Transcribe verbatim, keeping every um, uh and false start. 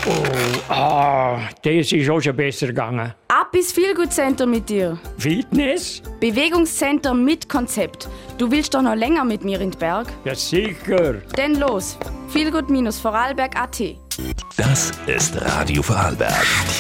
Oh, ah, das ist auch schon besser gegangen. Ab ins Feelgood Center mit dir. Fitness? Bewegungscenter mit Konzept. Du willst doch noch länger mit mir in den Berg? Ja, sicher. Denn los, feelgood Vorarlberg Punkt at. Das ist Radio Vorarlberg.